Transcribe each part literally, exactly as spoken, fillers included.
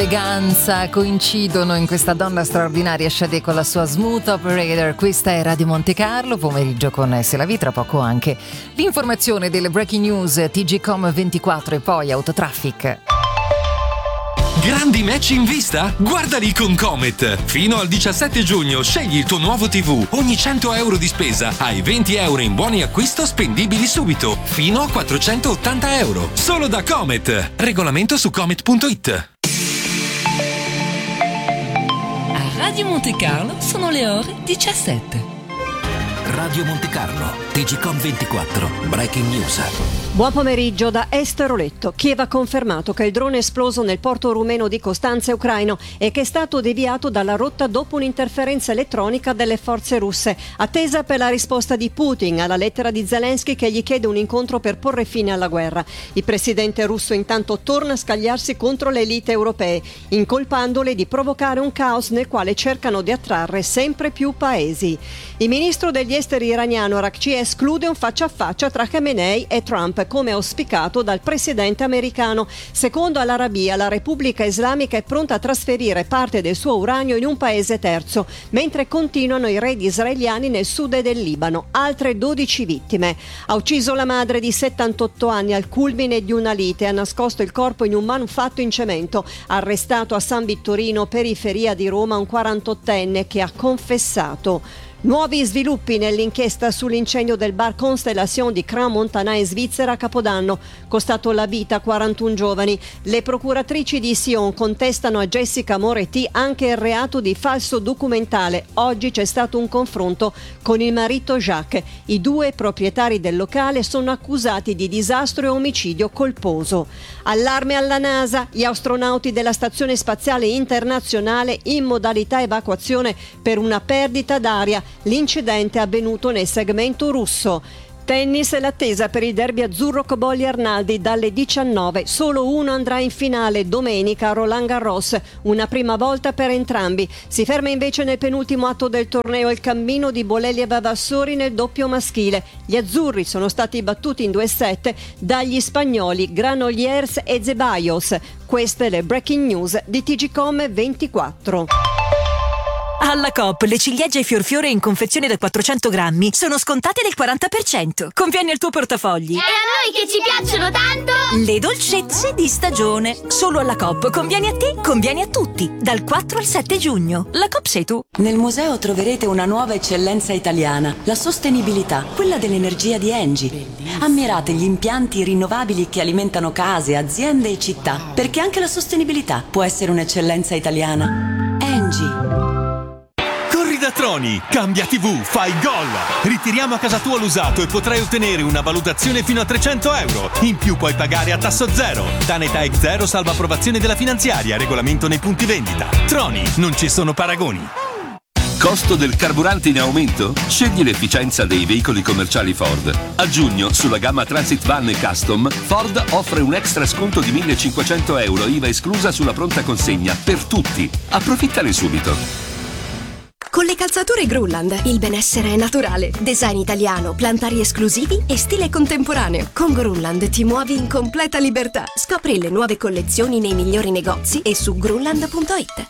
eleganza coincidono in questa donna straordinaria, Sade con la sua Smooth Operator. Questa è Radio Monte Carlo, pomeriggio con Selavi, tra poco anche l'informazione delle breaking news T G Com ventiquattro e poi Autotraffic. Grandi match in vista? Guardali con Comet! Fino al diciassette giugno scegli il tuo nuovo tivù. Ogni cento euro di spesa hai venti euro in buoni acquisto spendibili subito, fino a quattrocentottanta euro. Solo da Comet! Regolamento su comet punto it. A Radio Monte Carlo sono le ore diciassette. Radio Monte Carlo, T G Com ventiquattro, Breaking News. Buon pomeriggio da Esteroletto. Kiev ha confermato che il drone è esploso nel porto rumeno di Costanza, ucraino, e che è stato deviato dalla rotta dopo un'interferenza elettronica delle forze russe, attesa per la risposta di Putin alla lettera di Zelensky che gli chiede un incontro per porre fine alla guerra. Il presidente russo intanto torna a scagliarsi contro le elite europee, incolpandole di provocare un caos nel quale cercano di attrarre sempre più paesi. Il ministro degli esteri iraniano Araghchi esclude un faccia a faccia tra Khamenei e Trump, come auspicato dal presidente americano. Secondo Al-Arabiya, la Repubblica Islamica è pronta a trasferire parte del suo uranio in un paese terzo, mentre continuano i raid israeliani nel sud del Libano. Altre dodici vittime. Ha ucciso la madre di settantotto anni al culmine di una lite, ha nascosto il corpo in un manufatto in cemento. Arrestato a San Vittorino, periferia di Roma, un quarantottenne che ha confessato. Nuovi sviluppi nell'inchiesta sull'incendio del bar Constellation di Crans-Montana in Svizzera a Capodanno, costato la vita a quarantuno giovani. Le procuratrici di Sion contestano a Jessica Moretti anche il reato di falso documentale. Oggi c'è stato un confronto con il marito Jacques. I due proprietari del locale sono accusati di disastro e omicidio colposo. Allarme alla NASA, gli astronauti della Stazione Spaziale Internazionale in modalità evacuazione per una perdita d'aria. L'incidente è avvenuto nel segmento russo. Tennis, l'attesa per il derby azzurro-Cobolli-Arnaldi dalle diciannove. Solo uno andrà in finale domenica a Roland Garros, una prima volta per entrambi. Si ferma invece nel penultimo atto del torneo il cammino di Bolelli e Vavassori nel doppio maschile. Gli azzurri sono stati battuti in due set dagli spagnoli Granollers e Zeballos. Queste le breaking news di T G Com ventiquattro. Alla Coop le ciliegie fior fiore in confezione da quattrocento grammi sono scontate del quaranta per cento. Conviene al tuo portafogli. E a noi che ci piacciono tanto! Le dolcezze di stagione. Solo alla Coop. Conviene a te, conviene a tutti. Dal quattro al sette giugno. La Coop sei tu. Nel museo troverete una nuova eccellenza italiana, la sostenibilità, quella dell'energia di Engie. Ammirate gli impianti rinnovabili che alimentano case, aziende e città, perché anche la sostenibilità può essere un'eccellenza italiana. Engie. Da Troni, cambia tivù, fai gol! Ritiriamo a casa tua l'usato e potrai ottenere una valutazione fino a trecento euro. In più puoi pagare a tasso zero. Tanetà X zero salva approvazione della finanziaria, regolamento nei punti vendita. Troni, non ci sono paragoni. Costo del carburante in aumento? Scegli l'efficienza dei veicoli commerciali Ford. A giugno, sulla gamma Transit Van e Custom, Ford offre un extra sconto di millecinquecento euro, I V A esclusa sulla pronta consegna, per tutti. Approfittane subito. Con le calzature Grunland il benessere è naturale, design italiano, plantari esclusivi e stile contemporaneo. Con Grunland ti muovi in completa libertà. Scopri le nuove collezioni nei migliori negozi e su grunland punto it.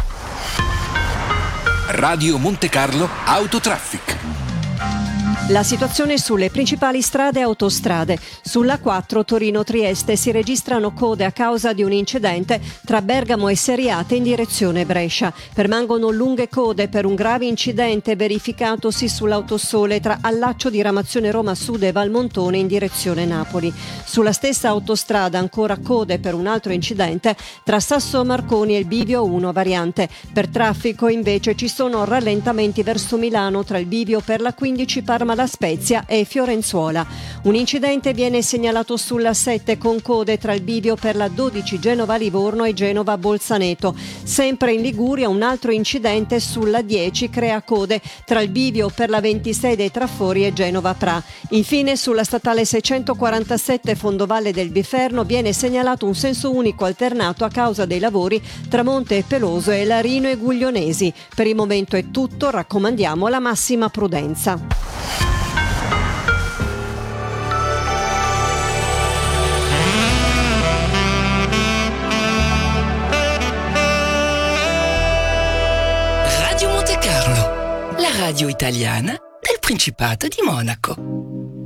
Radio Monte Carlo Autotraffic. La situazione sulle principali strade e autostrade. Sulla quattro Torino-Trieste si registrano code a causa di un incidente tra Bergamo e Seriate in direzione Brescia. Permangono lunghe code per un grave incidente verificatosi sull'autosole tra Allaccio di Ramazione Roma Sud e Valmontone in direzione Napoli. Sulla stessa autostrada ancora code per un altro incidente tra Sasso Marconi e il Bivio uno variante. Per traffico invece ci sono rallentamenti verso Milano tra il bivio per la quindici Parma La Spezia e Fiorenzuola. Un incidente viene segnalato sulla sette con code tra il bivio per la dodici Genova Livorno e Genova Bolzaneto. Sempre in Liguria un altro incidente sulla dieci crea code tra il bivio per la ventisei dei Trafori e Genova Pra. Infine sulla statale seicentoquarantasette Fondovalle del Biferno viene segnalato un senso unico alternato a causa dei lavori tra Monte Peloso e Larino e Guglionesi. Per il momento è tutto, raccomandiamo la massima prudenza. Carlo, la radio italiana del Principato di Monaco.